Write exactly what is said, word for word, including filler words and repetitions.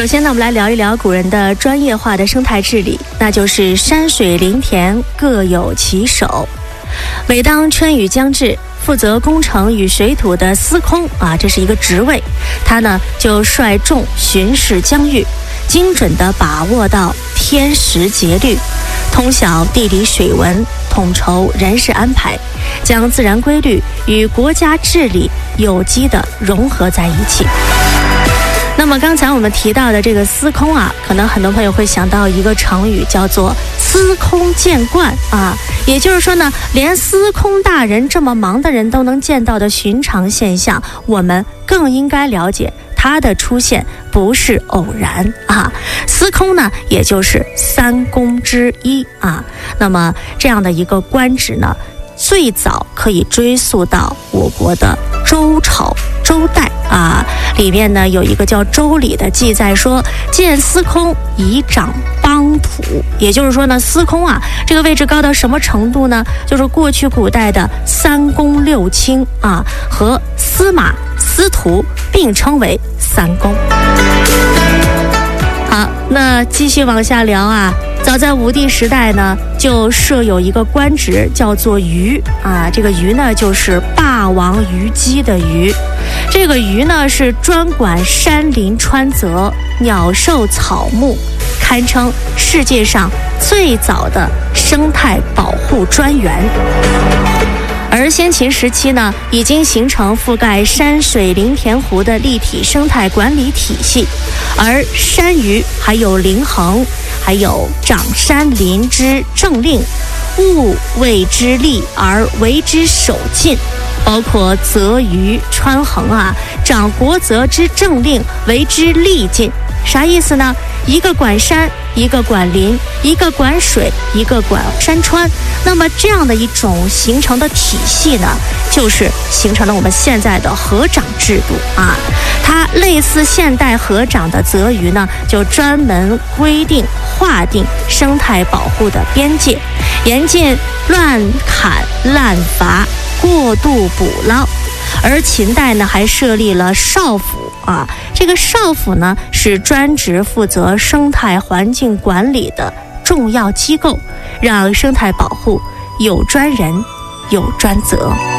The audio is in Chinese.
首先呢，我们来聊一聊古人的专业化的生态治理，那就是山水林田各有其手。每当春雨将至，负责工程与水土的司空啊，这是一个职位，他呢就率众巡视疆域，精准地把握到天时节律，通晓地理水文，统筹人事安排，将自然规律与国家治理有机地融合在一起。那么刚才我们提到的这个司空啊，可能很多朋友会想到一个成语，叫做司空见惯啊，也就是说呢，连司空大人这么忙的人都能见到的寻常现象，我们更应该了解它的出现不是偶然啊。司空呢，也就是三公之一啊。那么这样的一个官职呢，最早可以追溯到我国的周朝周代啊，里面呢有一个叫《周礼》的记载说，见司空以掌邦土，也就是说呢，司空啊这个位置高到什么程度呢？就是过去古代的三公六卿啊，和司马、司徒并称为三公。好，那继续往下聊啊。早在武帝时代呢，就设有一个官职叫做虞啊，这个虞呢就是霸王虞姬的虞。这个虞呢是专管山林川泽、鸟兽草木，堪称世界上最早的生态保护专员。而先秦时期呢，已经形成覆盖山水林田湖的立体生态管理体系，而山虞还有林衡，还有掌山林之政令，勿为之利而为之守禁，包括泽虞、川衡啊，掌国泽之政令，为之利禁。啥意思呢？一个管山，一个管林，一个管水，一个管山川。那么这样的一种形成的体系呢，就是形成了我们现在的合掌制度啊。它类似现代合掌的泽虞呢，就专门规定划定生态保护的边界，严禁乱砍滥伐、过度捕捞。而秦代呢，还设立了少府啊，这个少府呢是专职负责生态环境管理的重要机构，让生态保护有专人有专责。